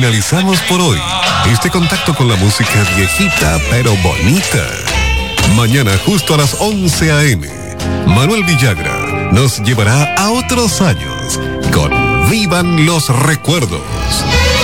finalizamos por hoy este contacto con la música viejita pero bonita. Mañana justo a las 11 a.m. Manuel Villagra nos llevará a otros años con Vivan los Recuerdos.